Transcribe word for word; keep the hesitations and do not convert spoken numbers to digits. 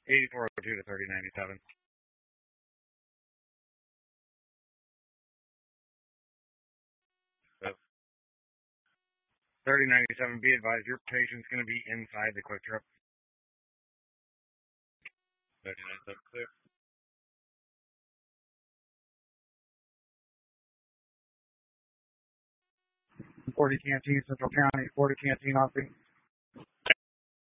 eighty-four oh two to thirty ninety-seven. So, thirty ninety-seven, be advised, your patient's going to be inside the Quick Trip. thirty ninety-seven, clear. Forty Canteen, Central County, Forty Canteen offering